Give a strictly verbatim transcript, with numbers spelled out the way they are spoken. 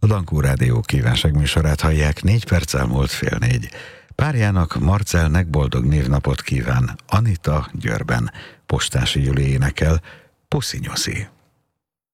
A Dankó Rádió kívánságműsorát hallják, négy perc elmúlt fél négy. Párjának, Marcelnek boldog névnapot kíván Anita Győrben. Postási Juli énekel, Puszi Nyuszi.